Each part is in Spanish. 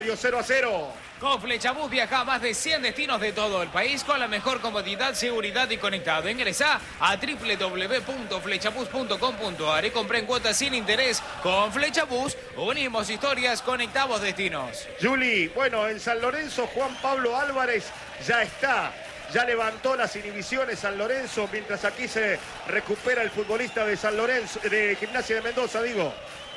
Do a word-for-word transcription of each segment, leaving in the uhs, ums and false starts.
cero a cero. Con Flechabús viaja a más de cien destinos de todo el país con la mejor comodidad, seguridad y conectado. Ingresa a w w w punto flechabús punto com punto a r y compra en cuotas sin interés. Con Flechabús unimos historias, conectamos destinos. Juli, bueno, en San Lorenzo Juan Pablo Álvarez ya está. Ya levantó las inhibiciones San Lorenzo, mientras aquí se recupera el futbolista de San Lorenzo, de Gimnasia de Mendoza, digo.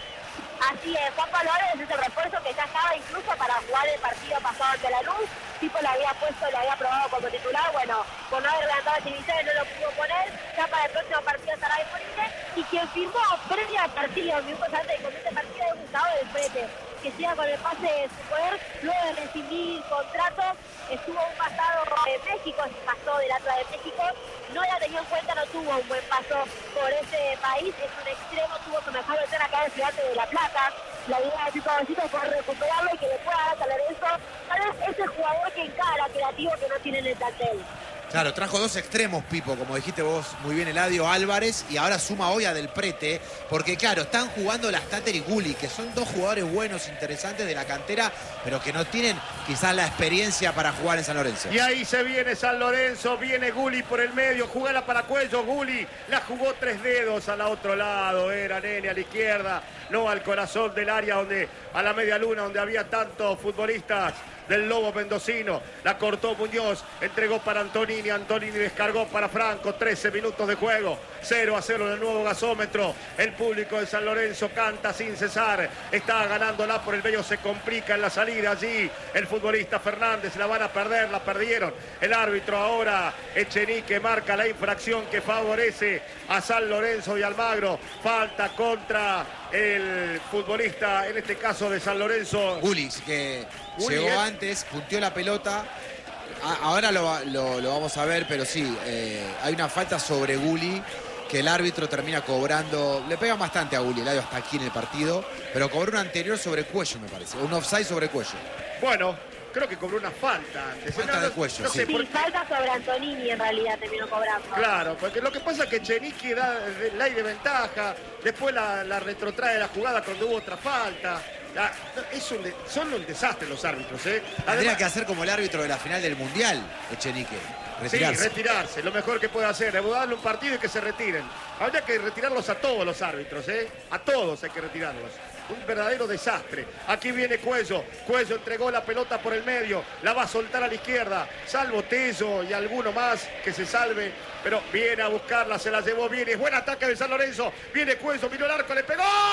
Así es, Juan Pablo Álvarez es el refuerzo que ya estaba incluso para jugar el partido pasado ante la Luz. Tipo le había puesto, le había probado como titular, bueno, por no haber levantado las inhibiciones no lo pudo poner. Ya para el próximo partido estará disponible. Y quien firmó previo al partido, minutos antes de comienzo el partido, es Gustavo del Prete, que siga con el pase de su poder luego de rescindir contrato. Estuvo un pasado en México, se pasó del Atlas de México, no la tenía en cuenta, no tuvo un buen paso por ese país, es un extremo, tuvo su mejor versión acá en Estudiantes de La Plata. La idea de Tito Besito fue recuperarlo y que le pueda dar a Lorenzo tal vez ese jugador que encara, creativo, que no tiene en el plantel. Claro, trajo dos extremos, Pipo, como dijiste vos muy bien, Eladio Álvarez, y ahora suma hoy a Del Prete, porque claro, están jugando Lastater y Gulli, que son dos jugadores buenos, interesantes de la cantera, pero que no tienen quizás la experiencia para jugar en San Lorenzo. Y ahí se viene San Lorenzo, viene Gulli por el medio, jugala para Cuello, Gulli la jugó tres dedos al otro lado, era Nene a la izquierda, no al corazón del área, donde a la media luna, donde había tantos futbolistas del Lobo mendocino. La cortó Muñoz, entregó para Antonini, Antonini descargó para Franco, trece minutos de juego, cero a cero en el nuevo gasómetro. El público de San Lorenzo canta sin cesar, está ganándola por el medio, se complica en la salida allí el futbolista Fernández, la van a perder, la perdieron. El árbitro ahora, Echenique, marca la infracción que favorece a San Lorenzo y Almagro. Falta contra el futbolista, en este caso de San Lorenzo, Gulli, que Gulli, llegó ¿eh? antes, punteó la pelota. A- ahora lo, lo- lo vamos a ver, pero sí, eh, hay una falta sobre Gulli que el árbitro termina cobrando. Le pega bastante a Gulli, el hasta aquí en el partido, pero cobró un anterior sobre Cuello, me parece. Un offside sobre Cuello. bueno, creo que cobró una falta antes. Falta No, de no- Cuello, no sí. sé por Sí, qué. falta sobre Antonini en realidad terminó cobrando. Claro, porque lo que pasa es que Echenique da ley de ventaja, después la, la retrotrae la jugada cuando hubo otra falta. La- es un de- son un desastre los árbitros, ¿eh? Tendría Además, que hacer como el árbitro de la final del Mundial, Echenique. sí, Retirarse. retirarse, lo mejor que puede hacer, es darle un partido y que se retiren. Habría que retirarlos a todos los árbitros, ¿eh? A todos hay que retirarlos. Un verdadero desastre. Aquí viene Cuello. Cuello entregó la pelota por el medio. La va a soltar a la izquierda. Salvo Tello y alguno más que se salve. Pero viene a buscarla, se la llevó bien. Es buen ataque de San Lorenzo. Viene Cuello, miró el arco, le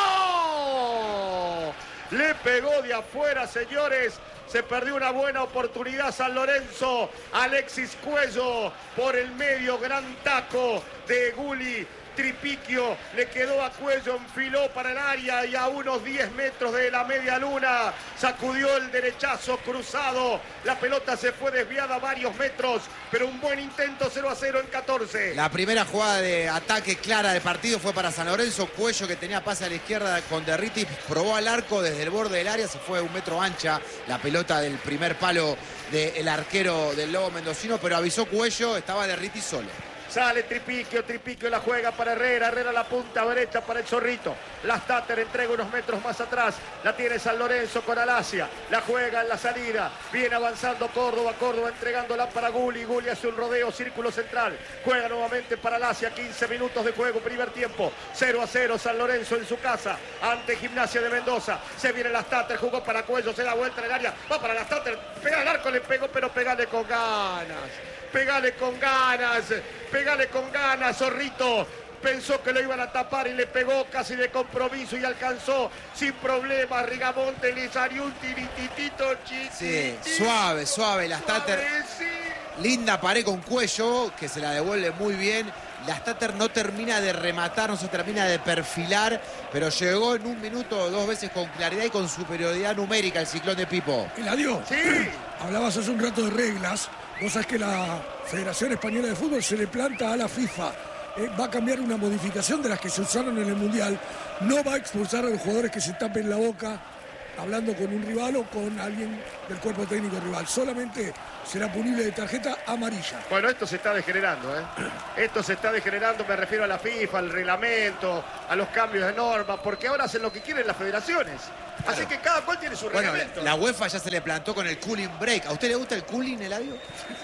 pegó. Le pegó de afuera, señores. Se perdió una buena oportunidad San Lorenzo. Alexis Cuello por el medio, gran taco de Gulli. Tripiquio le quedó a Cuello, enfiló para el área y a unos diez metros de la media luna sacudió el derechazo cruzado. La pelota se fue desviada varios metros, pero un buen intento, cero a cero en catorce. La primera jugada de ataque clara del partido fue para San Lorenzo. Cuello, que tenía pase a la izquierda con Derriti, probó al arco desde el borde del área, se fue un metro ancha la pelota del primer palo del arquero del Lobo mendocino, pero avisó Cuello, estaba Derriti solo. Sale Tripiquio, Tripiquio la juega para Herrera, Herrera la punta derecha para el Zorrito. Lastater entrega unos metros más atrás, la tiene San Lorenzo con Alasia, la juega en la salida, viene avanzando Córdoba, Córdoba entregándola para Gulli, Gulli hace un rodeo, círculo central, juega nuevamente para Alasia, quince minutos de juego, primer tiempo, cero a cero San Lorenzo en su casa, ante Gimnasia de Mendoza, se viene Lastater, jugó para Cuello, se da vuelta en el área, va para Lastater, pega al arco, le pegó, pero pegale con ganas. Pegale con ganas, pegale con ganas, Zorrito. Pensó que lo iban a tapar y le pegó casi de compromiso y alcanzó sin problema. Rigamonte le salió un tirititito chiquitito. Sí, suave, suave, Lastater. Suavecito. Linda pared con Cuello, que se la devuelve muy bien. Lastater no termina de rematar, no se termina de perfilar, pero llegó en un minuto o dos veces con claridad y con superioridad numérica el Ciclón de Pipo. Eladio, Sí. hablabas hace un rato de reglas. Vos sabés que la Federación Española de Fútbol se le planta a la FIFA. Eh, va a cambiar una modificación de las que se usaron en el Mundial. No va a expulsar a los jugadores que se tapen la boca hablando con un rival o con alguien del cuerpo técnico rival. Solamente será punible de tarjeta amarilla. Bueno, esto se está degenerando, ¿eh? Esto se está degenerando, me refiero a la FIFA, al reglamento, a los cambios de normas, porque ahora hacen lo que quieren las federaciones. Así que cada cual tiene su Bueno, reglamento. la UEFA ya se le plantó con el cooling break. ¿A usted le gusta el cooling, Eladio?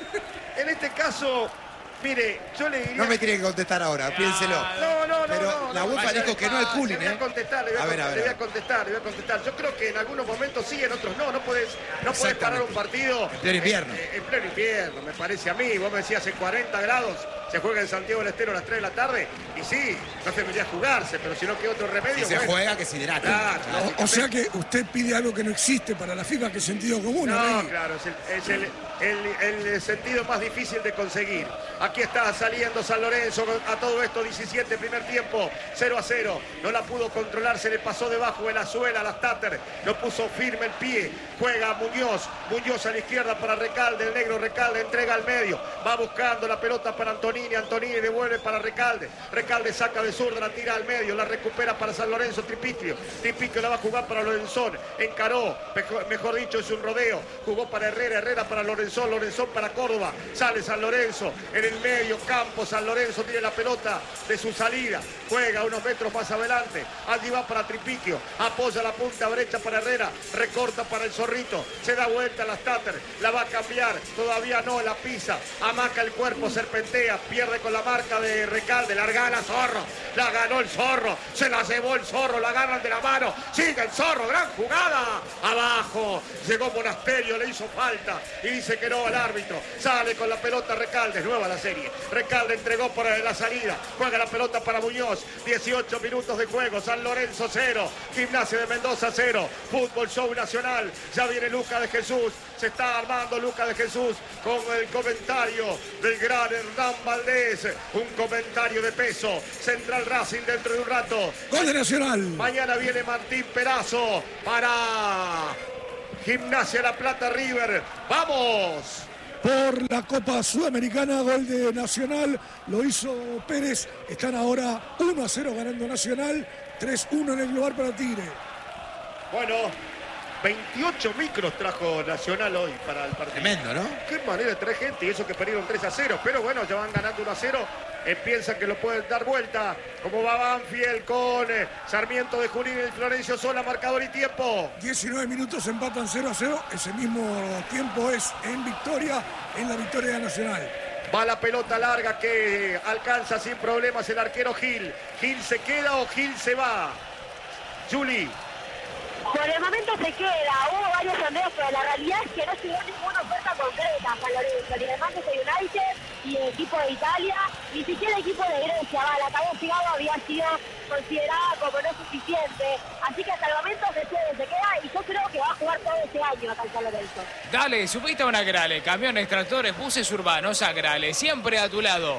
En este caso, mire, yo le diría... No me tiene que contestar ahora, piénselo. No, no, no. Pero no, la no, UEFA vaya, dijo que no al cooling, le voy ¿eh? a contestar, le voy a, A ver, contestar, a ver, le voy a a ver. contestar, le voy a contestar. Yo creo que en algunos momentos sí, en otros no. No podés, no podés parar un partido... En pleno invierno. En, en pleno invierno, me parece a mí. Vos me decías en cuarenta grados, se juega en Santiago del Estero a las tres de la tarde. Y sí, no debería jugarse, pero si no, ¿qué otro remedio? Si se Bueno, juega, que se hidrate. Claro, O, o sea que usted pide algo que no existe para la FIFA, que es sentido común. No, Arregui. claro, es, el, es el, el- el sentido más difícil de conseguir. Aquí está saliendo San Lorenzo a todo esto, diecisiete, primer tiempo, cero a cero. No la pudo controlar, se le pasó debajo de la suela a las Tatter. No puso firme el pie. Juega Muñoz, Muñoz a la izquierda para Recalde, el negro Recalde entrega al medio. Va buscando la pelota para Antonini, Antonini devuelve para Recalde. Recalde saca de zurda, la tira al medio, la recupera para San Lorenzo, Tripicchio. Tripicchio la va a jugar para Lorenzón. Encaró, mejor, mejor dicho, es un rodeo. Jugó para Herrera, Herrera para Lorenzón, Lorenzón para Córdoba. Sale San Lorenzo en el medio campo. San Lorenzo tiene la pelota de su salida. Juega unos metros más adelante. Allí va para Tripicchio. Apoya la punta derecha para Herrera. Recorta para el Zorrito. Se da vuelta a las Tatter. La va a cambiar. Todavía no, la pisa. Amaca el cuerpo, serpentea. Pierde con la marca de Recalde. Larga la Zorro. La ganó el Zorro. Se la llevó el Zorro. La agarran de la mano. Sigue el Zorro. Gran jugada. Abajo. Llegó Monasterio. Le hizo falta. Y dice que no al árbitro. Sale con la pelota Recalde. Nueva la serie. Recalde entregó por la salida. Juega la pelota para Muñoz. dieciocho minutos de juego. San Lorenzo cero. Gimnasia de Mendoza cero. Fútbol Show Nacional. Ya viene Lucas de Jesús. Se está armando Lucas de Jesús con el comentario del gran Hernán Valdés. Un comentario de peso. Central Racing dentro de un rato. Gol de Nacional. Mañana viene Martín Perazo para Gimnasia La Plata River. ¡Vamos! Por la Copa Sudamericana, gol de Nacional, lo hizo Pérez. Están ahora uno a cero ganando Nacional, tres uno en el global para Tigre. Bueno, veintiocho micros trajo Nacional hoy para el partido. Tremendo, ¿no? Qué manera de traer gente, y eso que perdieron tres a cero. Pero bueno, ya van ganando uno a cero. Eh, piensan que lo pueden dar vuelta. Como va Banfield con eh, Sarmiento de Junín y Florencio Sola, marcador y tiempo. diecinueve minutos empatan cero a cero. Ese mismo tiempo es en victoria, en la victoria de Nacional. Va la pelota larga que alcanza sin problemas el arquero Gil. ¿Gil se queda o Gil se va? Juli. Por el momento se queda, hubo varios sondeos, pero la realidad es que no llegó ninguna oferta concreta a San Lorenzo, ni de Manchester United, ni el equipo de Italia, ni siquiera el equipo de Grecia. Va, la que había llegado había sido considerada como no suficiente, así que hasta el momento se queda, se queda, y yo creo que va a jugar todo este año acá en San Lorenzo. Dale, subiste a una Grale, camiones, tractores, buses urbanos, a Grale, siempre a tu lado.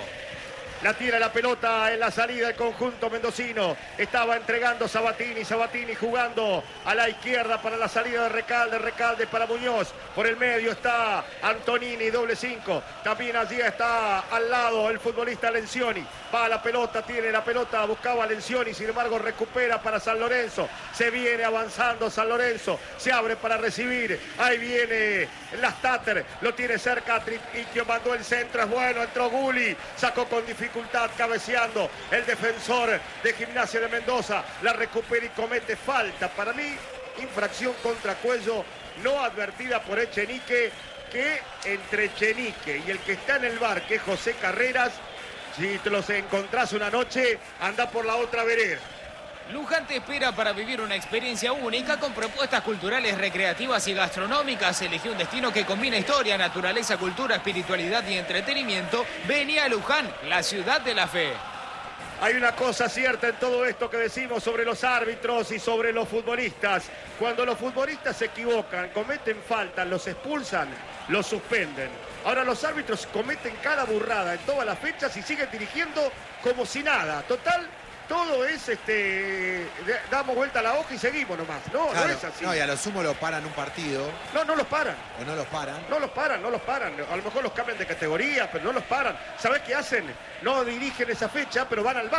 La tira la pelota en la salida del conjunto mendocino. Estaba entregando Sabatini. Sabatini jugando a la izquierda para la salida de Recalde. Recalde para Muñoz. Por el medio está Antonini, doble cinco. También allí está al lado el futbolista Lencioni. Va la pelota, tiene la pelota, buscaba a Lencioni. Sin embargo, recupera para San Lorenzo. Se viene avanzando San Lorenzo. Se abre para recibir. Ahí viene las Tatter. Lo tiene cerca Tripicchio. Mandó el centro. Es bueno. Entró Guli. Sacó con dificultad. Dificultad cabeceando el defensor de Gimnasia de Mendoza. La recupera y comete falta. Para mí, infracción contra Cuello no advertida por Echenique, que entre Echenique y el que está en el bar, que es José Carreras, si te los encontrás una noche, anda por la otra vereda. Luján te espera para vivir una experiencia única con propuestas culturales, recreativas y gastronómicas. Elegí un destino que combina historia, naturaleza, cultura, espiritualidad y entretenimiento. Vení a Luján, la ciudad de la fe. Hay una cosa cierta en todo esto que decimos sobre los árbitros y sobre los futbolistas. Cuando los futbolistas se equivocan, cometen faltas, los expulsan, los suspenden. Ahora los árbitros cometen cada burrada en todas las fechas y siguen dirigiendo como si nada. Total, todo es, este, damos vuelta a la hoja y seguimos nomás. No, Claro, no es así. no, y a lo sumo lo paran un partido, No, no los paran. o no los paran. No los paran, no los paran. A lo mejor los cambian de categoría, pero no los paran. ¿Sabés qué hacen? No dirigen esa fecha, pero van al bar.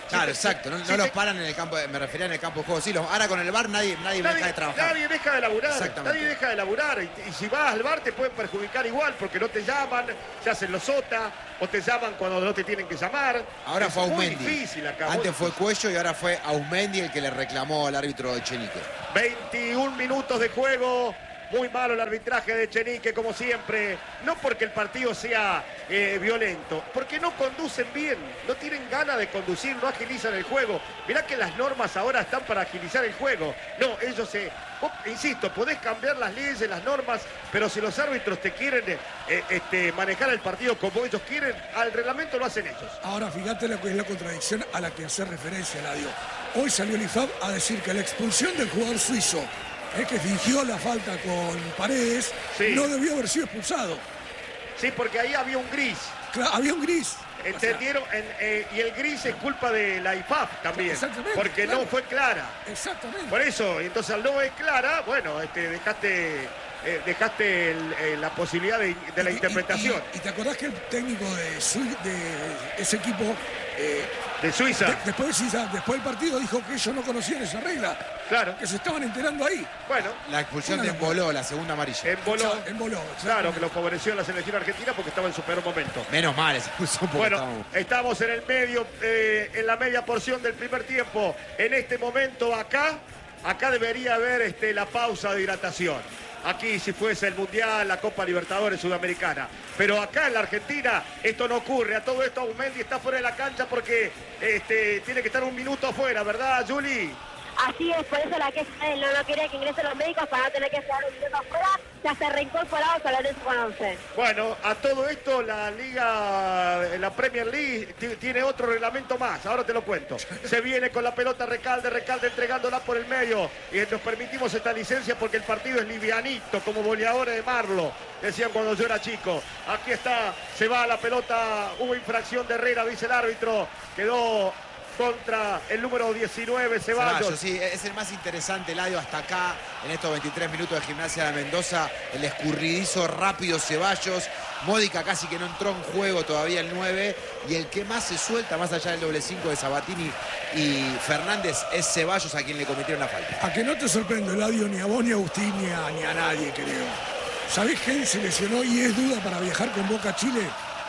Claro, te- exacto. No, si no los te- paran en el campo, de- me refería en el campo de juego. Sí, los- ahora con el V A R nadie, nadie, Nadie, deja de trabajar. nadie deja de laburar, Exactamente. nadie deja de laburar. Y, y si vas al bar te pueden perjudicar igual porque no te llaman, se hacen los sota o te llaman cuando no te tienen que llamar. Ahora Es fue muy Aumendi. difícil acá. muy Antes fue difícil. Cuello y ahora fue Aumendi el que le reclamó al árbitro de Chenique. veintiún minutos de juego. Muy malo el arbitraje de Chenique, como siempre. No porque el partido sea eh, violento, porque no conducen bien, no tienen ganas de conducir, no agilizan el juego. Mirá que las normas ahora están para agilizar el juego. No, ellos se... vos, insisto, podés cambiar las leyes, las normas, pero si los árbitros te quieren eh, este, manejar el partido como ellos quieren, al reglamento lo hacen ellos. Ahora, fíjate lo que es la contradicción a la que hace referencia, Ladio. Hoy salió el I F A B a decir que la expulsión del jugador suizo, eh, que fingió la falta con Paredes, Sí. no debió haber sido expulsado. Sí, porque ahí había un gris. Claro, había un gris. ¿Entendieron? En, eh, y el gris es culpa de la I F A B también. Exactamente, Porque claro. no fue clara. Exactamente. Por eso, entonces al no es clara, bueno, este, dejaste, eh, dejaste el- eh, la posibilidad de, de la Y- y- interpretación Y, y te acordás que el técnico de, Sui- de ese equipo, eh, de Suiza. de- después, de Suiza, después del partido, dijo que ellos no conocían esa regla, Claro. que se estaban enterando ahí. Bueno, La expulsión Una de Emboló, la segunda amarilla. emboló. En Boló, Claro, que lo favoreció en la selección argentina porque estaba en su peor momento. Menos mal esa expulsión porque Bueno, estábamos- estamos en el medio, eh, en la media porción del primer tiempo. En este momento acá, acá debería haber este, la pausa de hidratación. Aquí si fuese el Mundial, la Copa Libertadores Sudamericana. Pero acá en la Argentina esto no ocurre. A todo esto Aumendi está fuera de la cancha porque este, tiene que estar un minuto afuera, ¿verdad, Juli? Así es, por eso la que él no, no quería que ingresen los médicos para no tener que jugar un minuto afuera. Ya se reincorporado San Lorenzo con once. Bueno, a todo esto la Liga, la Premier League t- tiene otro reglamento más, ahora te lo cuento. Se viene con la pelota Recalde, Recalde entregándola por el medio y nos permitimos esta licencia porque el partido es livianito, como goleadores de Marlo, decían cuando yo era chico. Aquí está, se va la pelota, hubo infracción de Herrera, dice el árbitro, quedó contra el número diecinueve, Ceballos. Ceballos, sí, es el más interesante, Ladio, hasta acá, en estos veintitrés minutos de Gimnasia de Mendoza, el escurridizo rápido Ceballos, Módica casi que no entró en juego todavía el nueve, y el que más se suelta, más allá del doble cinco de Sabatini y Fernández, es Ceballos a quien le cometieron la falta. A que no te sorprende, Eladio, ni a vos, ni a Agustín, ni a, ni a nadie, creo. ¿Sabés quién se lesionó y es duda para viajar con Boca a Chile?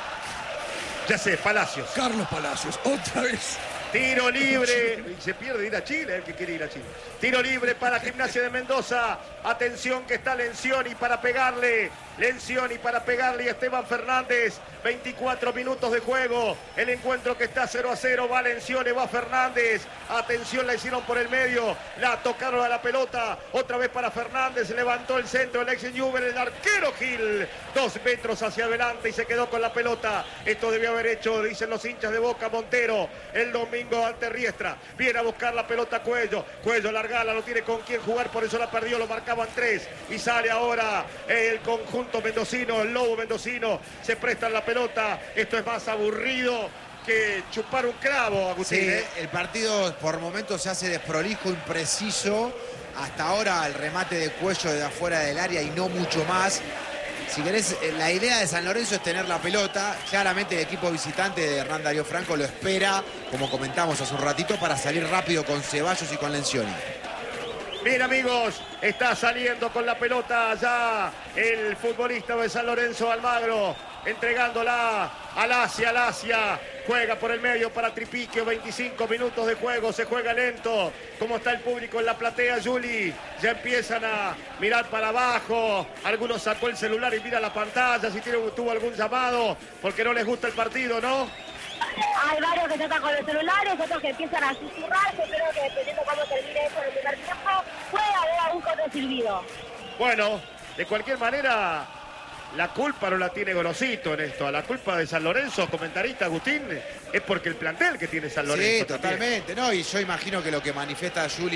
Ya sé, Palacios. Carlos Palacios, otra vez. Tiro libre. Y se pierde ir a Chile, el que quiere ir a Chile. Tiro libre para Gimnasia de Mendoza. Atención que está Lencioni para pegarle. Lencioni para pegarle y Esteban Fernández. veinticuatro minutos de juego. El encuentro que está cero a cero. Va Lencioni, va Fernández. Atención, la hicieron por el medio. La tocaron a la pelota. Otra vez para Fernández. Levantó el centro. El ex Newell, el arquero Gil. Dos metros hacia adelante y se quedó con la pelota. Esto debió haber hecho, dicen los hinchas de Boca, Montero. El domingo ante Riestra. Viene a buscar la pelota Cuello. Cuello largala, no tiene con quién jugar, por eso la perdió. Lo marcaban tres. Y sale ahora el conjunto mendocino, el lobo mendocino. Se prestan la pelota. Esto es más aburrido que chupar un clavo, Agustín. Sí, ¿eh? el partido por momentos se hace desprolijo, impreciso. Hasta ahora el remate de Cuello de afuera del área y no mucho más. Si querés, eh, la idea de San Lorenzo es tener la pelota. Claramente el equipo visitante de Hernán Darío Franco lo espera, como comentamos hace un ratito, para salir rápido con Ceballos y con Lencioni. Bien, amigos, está saliendo con la pelota ya el futbolista de San Lorenzo, Almagro, entregándola al Asia, al Asia. Juega por el medio para Tripiquio, veinticinco minutos de juego, se juega lento. ¿Cómo está el público en la platea, Juli? Ya empiezan a mirar para abajo. Algunos sacó el celular y mira la pantalla, si tiene, tuvo algún llamado, porque no les gusta el partido, ¿no? Hay varios que tratan con los celulares, otros que empiezan a susurrar. Yo creo que dependiendo cómo termine eso en el primer tiempo, puede haber algún control silbido. Bueno, de cualquier manera, la culpa no la tiene Gorosito en esto. La culpa de San Lorenzo, comentarista Agustín, es porque el plantel que tiene San Lorenzo. Sí, también. totalmente, ¿no? Y yo imagino que lo que manifiesta Juli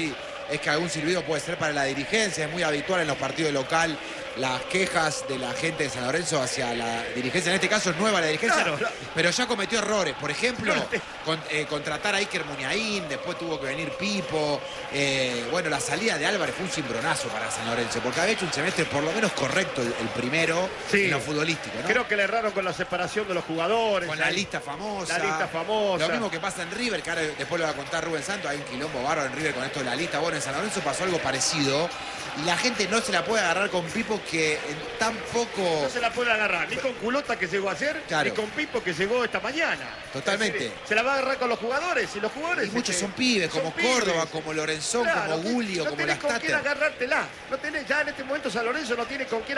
es que algún silbido puede ser para la dirigencia. Es muy habitual en los partidos local las quejas de la gente de San Lorenzo hacia la dirigencia. En este caso es nueva la dirigencia, Claro, claro. pero ya cometió errores. Por ejemplo, con- eh, contratar a Iker Muniain, después tuvo que venir Pipo. Eh, bueno, la salida de Álvarez fue un cimbronazo para San Lorenzo, porque había hecho un semestre por lo menos correcto el, el primero Sí. en lo futbolístico, ¿no? Creo que le erraron con la separación de los jugadores. Con la ahí. lista famosa. La lista famosa. Lo mismo que pasa en River, que ahora después lo va a contar Rubén Santos. Hay un quilombo bárbaro en River con esto de la lista. Bueno, en San Lorenzo pasó algo parecido. Y la gente no se la puede agarrar con Pipo, que en tan poco... No se la puede agarrar ni con Culota, que llegó ayer, Claro. ni con Pipo, que llegó esta mañana. Totalmente. Es decir, se la va a agarrar con los jugadores. Y los jugadores. Y muchos este, son pibes, como pibes. Córdoba, como Lorenzón, Claro, como que Gulio, no como tenés con quién Lastate. agarrártela. No tenés, ya en este momento San Lorenzo no tiene con quién